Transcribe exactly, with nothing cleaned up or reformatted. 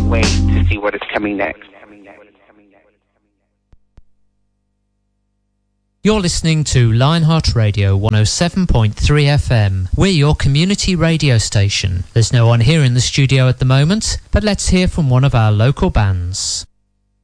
wait to see what is coming next. You're listening to Lionheart Radio one oh seven point three F M. We're your community radio station. There's no one here in the studio at the moment, but let's hear from one of our local bands.